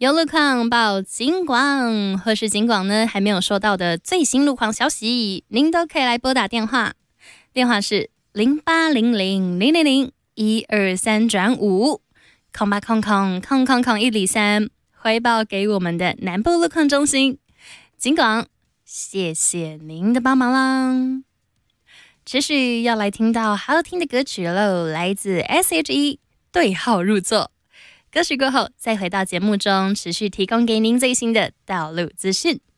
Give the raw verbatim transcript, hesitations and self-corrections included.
有路况报警广，或是警广呢还没有收到的最新路况消息，您都可以来拨打电话，电话是零八零零零零零一二三转五，空八空空空空空一里三，回报给我们的南部路况中心。警广，谢谢您的帮忙啦！持续要来听到好听的歌曲喽，来自 S H E 对号入座。歌曲过后，再回到节目中，持续提供给您最新的道路资讯。